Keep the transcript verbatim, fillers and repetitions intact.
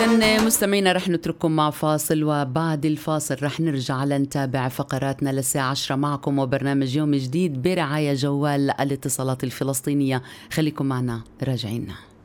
إذن مستمعينا رح نترككم مع فاصل، وبعد الفاصل رح نرجع لنتابع فقراتنا للساعة عشرة معكم وبرنامج يوم جديد برعاية جوال الاتصالات الفلسطينية. خليكم معنا راجعين.